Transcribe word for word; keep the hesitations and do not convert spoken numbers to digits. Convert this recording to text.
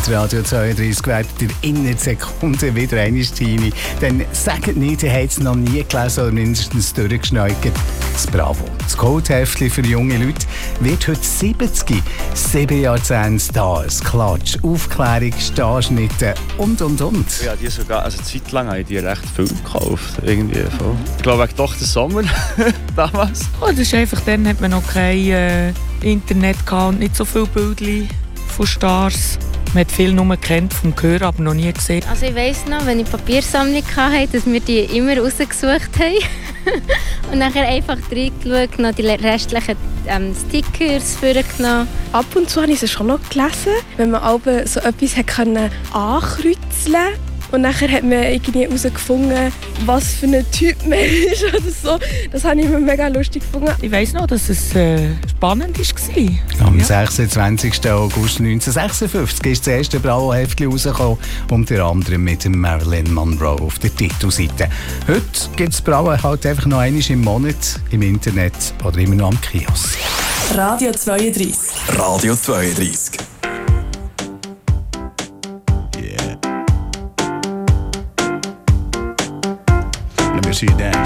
mit Radio zweiunddreißig werdet ihr innerhalb Sekunden wieder einmal Teenie. Denn sagt nicht, ihr habt es noch nie gelesen oder mindestens durchgeschneuert. Das Bravo. Das Codeheftchen für junge Leute wird heute siebzig. Sieben Jahrzehnte Stars, Klatsch, Aufklärung, Starschnitte und und und. Ja, die sogar, also eine Zeit lang habe ich die recht viel gekauft. Irgendwie. Ich glaube, wegen doch der Sommer damals. Oh, das ist einfach, dann hat man noch kein äh, Internet gehabt und nicht so viele Bilder von Stars. Man hat viel nur kennt vom Hören, aber noch nie gesehen. Also ich weiss noch, wenn ich Papiersammlung hatte, dass wir die immer rausgesucht haben. Und nachher einfach reingeschaut, noch die restlichen ähm, Stickers vorgenommen. Ab und zu habe ich es schon noch gelesen, wenn man auch so etwas ankreuzeln konnte. Und nachher hat man irgendwie herausgefunden, was für ein Typ man ist oder so. Das habe ich immer mega lustig gefunden. Ich weiss noch, dass es äh, spannend war. Am ja. sechsundzwanzigsten August neunzehnhundertsechsundfünfzig ist das erste Bravo-Heftchen rausgekommen, unter anderem mit dem Marilyn Monroe auf der Titelseite. Heute gibt es Bravo halt einfach noch einmal im Monat im Internet oder immer noch am Kiosk. Radio zweiunddreißig. Radio zweiunddreißig. Let me see that.